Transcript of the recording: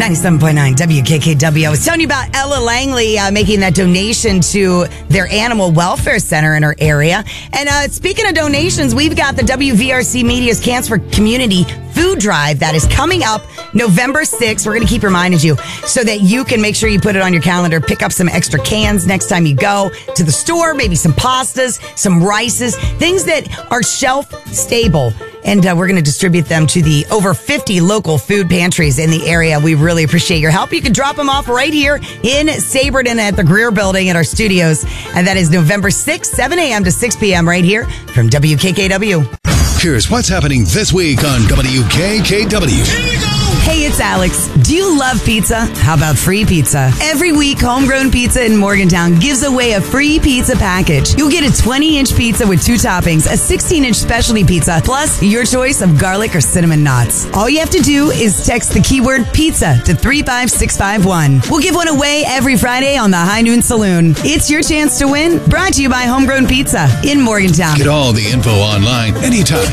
97.9 WKKW. I was telling you about Ella Langley making that donation to their animal welfare center in her area. And speaking of donations, we've got the WVRC Media's Cans for Community food drive that is coming up November 6th. We're going to keep reminding you so that you can make sure you put it on your calendar. Pick up some extra cans next time you go to the store. Maybe some pastas, some rices, things that are shelf stable. And we're going to distribute them to the over 50 local food pantries in the area. We really appreciate your help. You can drop them off right here in Saberton at the Greer Building at our studios. And that is November 6th, 7 a.m. to 6 p.m. right here from WKKW. Here's what's happening this week on WKKW. Hey, it's Alex. Do you love pizza? How about free pizza? Every week, Homegrown Pizza in Morgantown gives away a free pizza package. You'll get a 20-inch pizza with 2 toppings, a 16-inch specialty pizza, plus your choice of garlic or cinnamon knots. All you have to do is text the keyword pizza to 35651. We'll give one away every Friday on the High Noon Saloon. It's your chance to win. Brought to you by Homegrown Pizza in Morgantown. Get all the info online anytime